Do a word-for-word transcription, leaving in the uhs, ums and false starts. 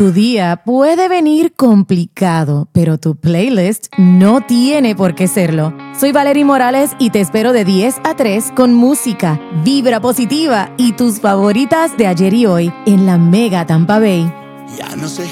Tu día puede venir complicado, pero tu playlist no tiene por qué serlo. Soy Valerie Morales y te espero de diez a tres con música, vibra positiva y tus favoritas de ayer y hoy en la Mega Tampa Bay. Ya no sé